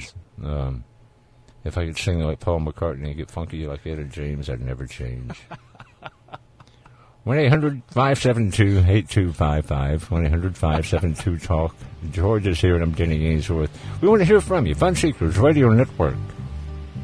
James. If I could sing like Paul McCartney and get funky like Etta James, I'd never change. 1-800-572-8255. 1-800-572-TALK. George is here, and I'm Denny Ainsworth. We want to hear from you. Fun Seekers Radio Network.